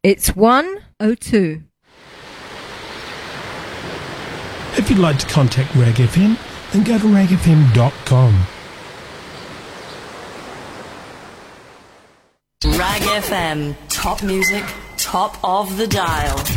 It's 102. If you'd like to contact Rag FM, then go to ragfm.com. Rag FM, top music, top of the dial.